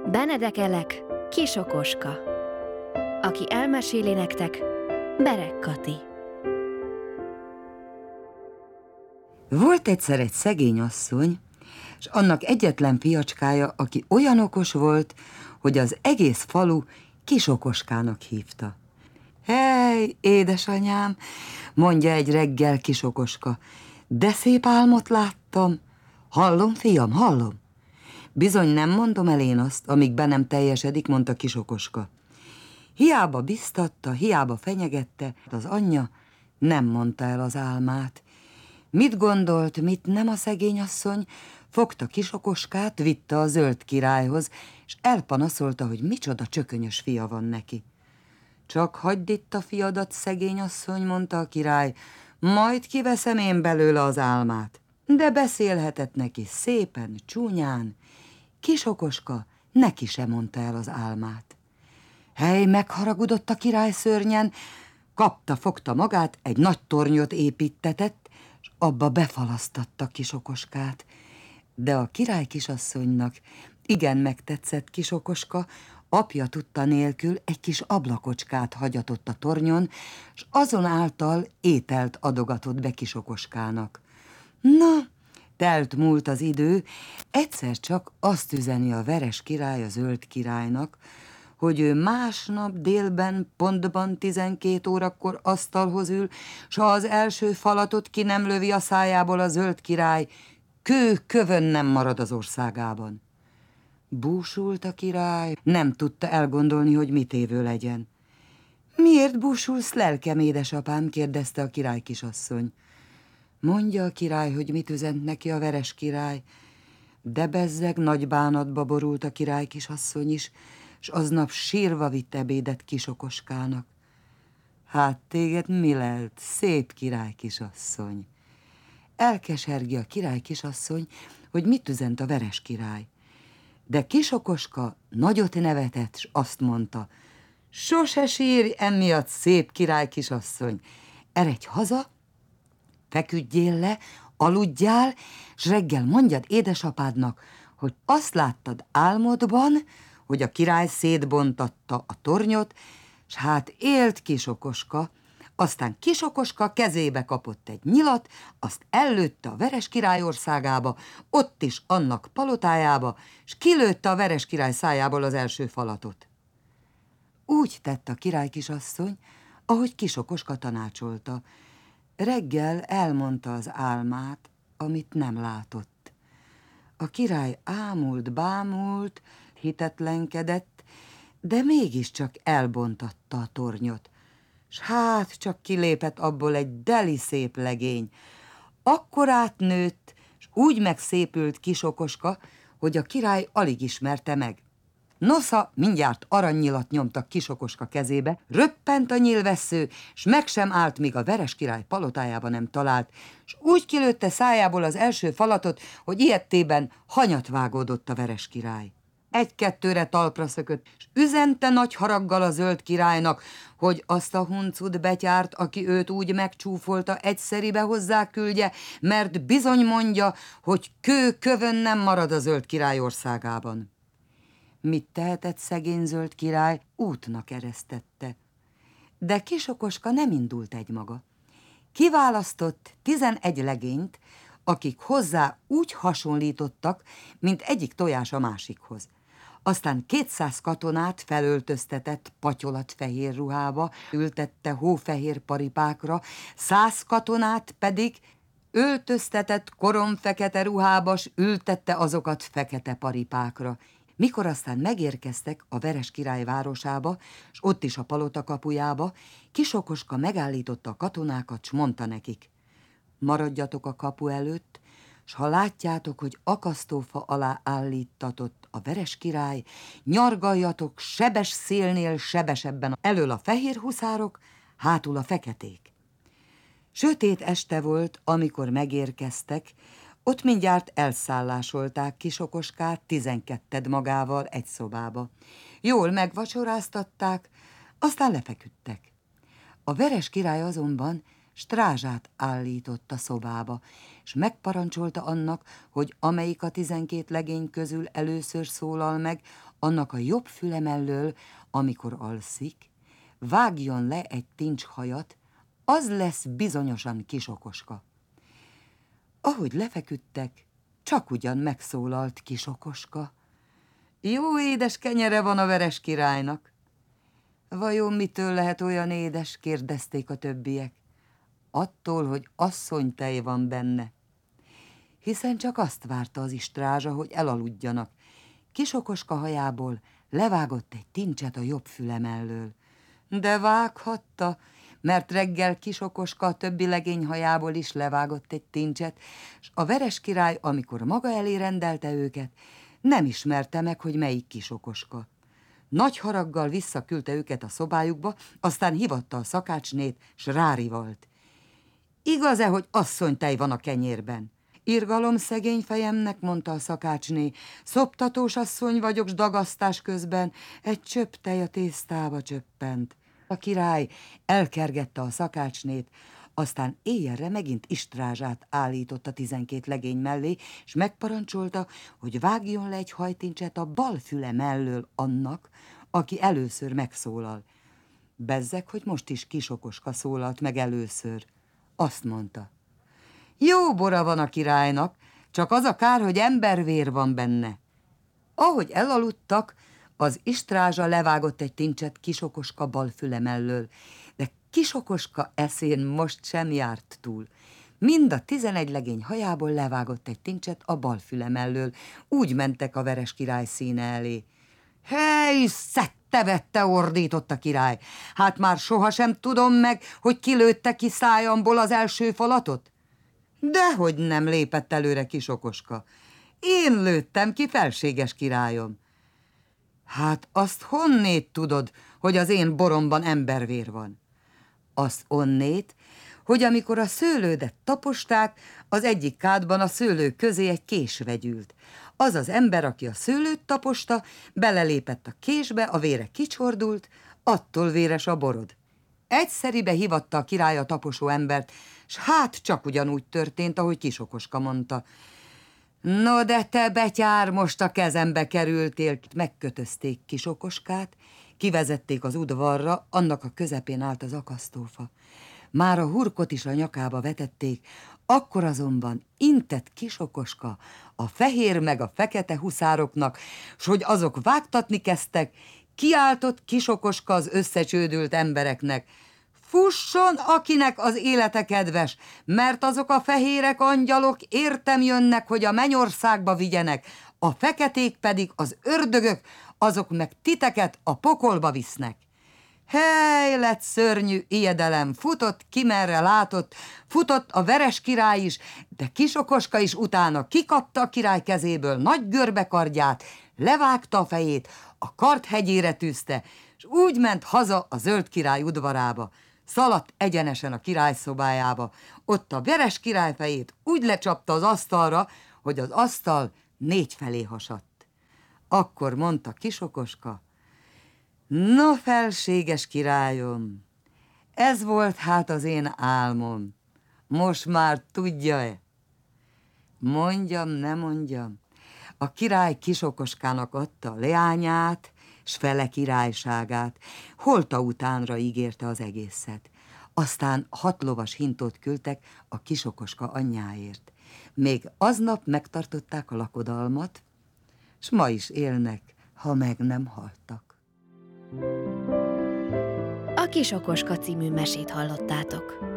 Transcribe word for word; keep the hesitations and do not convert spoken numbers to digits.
Benedek Elek, Kisokoska. Aki elmeséli nektek, Bereg Kati. Volt egyszer egy szegény asszony, és annak egyetlen fiacskája, aki olyan okos volt, hogy az egész falu Kisokoskának hívta. Hely, édesanyám, mondja egy reggel Kisokoska, de szép álmot láttam. Hallom, fiam, hallom. Bizony nem mondom el én azt, amíg be nem teljesedik, mondta Kisokoska. Hiába biztatta, hiába fenyegette, az anyja nem mondta el az álmát. Mit gondolt, mit nem a szegény asszony? Fogta Kisokoskát, vitte a zöld királyhoz, és elpanaszolta, hogy micsoda csökönyös fia van neki. Csak hagyd itt a fiadat, szegény asszony, mondta a király, majd kiveszem én belőle az álmát. De beszélhetett neki szépen, csúnyán. Kisokoska neki sem mondta el az álmát. Hely, megharagudott a király szörnyen, kapta, fogta magát, egy nagy tornyot építetett, és abba befalasztatta Kisokoskát. De a király kisasszonynak igen megtetszett Kisokoska, apja tudta nélkül egy kis ablakocskát hagyatott a tornyon, és azonáltal ételt adogatott be Kisokoskának. Na, telt múlt az idő, egyszer csak azt üzeni a veres király a zöld királynak, hogy ő másnap délben, pontban tizenkét órakor asztalhoz ül, s ha az első falatot ki nem lövi a szájából a zöld király, kő kövön nem marad az országában. Búsult a király, nem tudta elgondolni, hogy mit évő legyen. Miért búsulsz, lelkem, édesapám? Kérdezte a király kisasszony. Mondja a király, hogy mit üzent neki a veres király. De bezzeg nagy bánatba borult a király kisasszony is, s aznap sírva vitt ebédet Kisokoskának. Hát téged mi lelt, szép király kisasszony? Elkesergi a király kisasszony, hogy mit üzent a veres király. De Kisokoska nagyot nevetett, s azt mondta, sose sírj emiatt, szép király kisasszony, eredj haza, feküdjél le, aludjál, s reggel mondjad édesapádnak, hogy azt láttad álmodban, hogy a király szétbontatta a tornyot, s hát élt Kisokoska, aztán Kisokoska kezébe kapott egy nyilat, azt ellőtte a veres király országába, ott is annak palotájába, s kilőtte a veres király szájából az első falatot. Úgy tett a király kisasszony, ahogy Kisokoska tanácsolta. Reggel elmondta az álmát, amit nem látott. A király ámult, bámult, hitetlenkedett, de mégiscsak elbontatta a tornyot. S hát csak kilépett abból egy deli szép legény. Akkorát nőtt, s úgy megszépült Kisokoska, hogy a király alig ismerte meg. Nosza mindjárt aranynyilat nyomtak Kisokoska kezébe, röppent a nyílvessző, s meg sem állt, míg a veres király palotájába nem talált, s úgy kilőtte szájából az első falatot, hogy ilyettében hanyat vágódott a veres király. Egy-kettőre talpra szökött, és üzente nagy haraggal a zöld királynak, hogy azt a huncut betyárt, aki őt úgy megcsúfolta, egyszeribe hozzá küldje, mert bizony mondja, hogy kő kövön nem marad a zöld király országában. Mit tehetett szegény zöld király? Útnak eresztette. De Kisokoska nem indult egymaga. Kiválasztott tizenegy legényt, akik hozzá úgy hasonlítottak, mint egyik tojás a másikhoz. Aztán kétszáz katonát felöltöztetett patyolatfehér ruhába, ültette hófehér paripákra, száz katonát pedig öltöztetett koromfekete ruhába, s ültette azokat fekete paripákra. Mikor aztán megérkeztek a veres király városába, s ott is a palota kapujába, Kisokoska megállította a katonákat, s mondta nekik, maradjatok a kapu előtt, s ha látjátok, hogy akasztófa alá állítatott a veres király, nyargaljatok sebes szélnél sebesebben, elől a fehér huszárok, hátul a feketék. Sötét este volt, amikor megérkeztek, ott mindjárt elszállásolták Kisokoskát tizenketted magával egy szobába. Jól megvacsoráztatták, aztán lefeküdtek. A veres király azonban strázsát állított a szobába, és megparancsolta annak, hogy amelyik a tizenkét legény közül először szólal meg, annak a jobb füle mellől, amikor alszik, vágjon le egy tincshajat, az lesz bizonyosan Kisokoska. Ahogy lefeküdtek, csak ugyan megszólalt Kisokoska. Jó édes kenyere van a Veres királynak. Vajon mitől lehet olyan édes? Kérdezték a többiek. Attól, hogy asszonytej van benne. Hiszen csak azt várta az istrázsa, hogy elaludjanak. Kisokoska hajából levágott egy tincset a jobb füle mellől. De vághatta, mert reggel Kisokoska a többi legény hajából is levágott egy tincset, s a Veres király, amikor maga elé rendelte őket, nem ismerte meg, hogy melyik Kisokoska. Nagy haraggal visszaküldte őket a szobájukba, aztán hívatta a szakácsnét, s rárivalt. Igaz-e, hogy asszonytej van a kenyérben? Irgalom szegény fejemnek, mondta a szakácsné, szoptatós asszony vagyok, s dagasztás közben egy csöpp tej a tésztába csöppent. A király elkergette a szakácsnét, aztán éjjelre megint istrázsát állított a tizenkét legény mellé, és megparancsolta, hogy vágjon le egy hajtincset a bal füle mellől annak, aki először megszólal. Bezzeg, hogy most is Kisokoska szólalt meg először. Azt mondta, jó bora van a királynak, csak az a kár, hogy embervér van benne. Ahogy elaludtak, az istrázsa levágott egy tincset Kisokoska bal füle mellől, de Kisokoska eszén most sem járt túl. Mind a tizenegy legény hajából levágott egy tincset a bal füle mellől, úgy mentek a Veres király színe elé. Hely, szette-vette, ordított a király, hát már sohasem tudom meg, hogy kilőtte ki szájamból az első falatot? Dehogy nem lépett előre Kisokoska. Én lőttem ki, felséges királyom. Hát azt honnét tudod, hogy az én boromban embervér van? Azt onnét, hogy amikor a szőlődet taposták, az egyik kádban a szőlő közé egy kés vegyült. Az az ember, aki a szőlőt taposta, belelépett a késbe, a vére kicsordult, attól véres a borod. Egyszeribe hívatta a király a taposó embert, s hát csak ugyanúgy történt, ahogy Kisokoska mondta. No, de te, betyár, most a kezembe kerültél. Megkötözték Kisokoskát, kivezették az udvarra, annak a közepén állt az akasztófa. Már a hurkot is a nyakába vetették, akkor azonban intett Kisokoska a fehér meg a fekete huszároknak, s hogy azok vágtatni kezdtek, kiáltott Kisokoska az összecsődült embereknek. Fusson, akinek az élete kedves, mert azok a fehérek angyalok értem jönnek, hogy a mennyországba vigyenek, a feketék pedig az ördögök, azok meg titeket a pokolba visznek. Hely, lett szörnyű ijedelem, futott ki merre látott, futott a Veres király is, de Kisokoska is utána kikapta a király kezéből nagy görbekardját, levágta a fejét, a kard hegyére tűzte, és úgy ment haza a zöld király udvarába. Szaladt egyenesen a király szobájába, ott a Veres király fejét úgy lecsapta az asztalra, hogy az asztal négy felé hasadt. Akkor mondta Kisokoska, no, felséges királyom, ez volt hát az én álmom, most már tudja-e? Mondjam, ne mondjam, a király Kisokoskának adta a leányát, s fele királyságát, holta utánra ígérte az egészet. Aztán hat lovas hintót küldtek a Kisokoska anyjáért. Még aznap megtartották a lakodalmat, s ma is élnek, ha meg nem haltak. A Kisokoska című mesét hallottátok.